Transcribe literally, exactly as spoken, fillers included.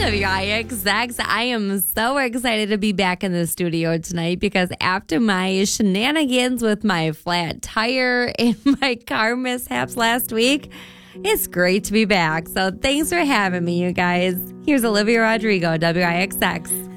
W I X X. I am so excited to be back in the studio tonight because after my shenanigans with my flat tire and my car mishaps last week, it's great to be back. So thanks for having me, you guys. Here's Olivia Rodrigo, W I X X.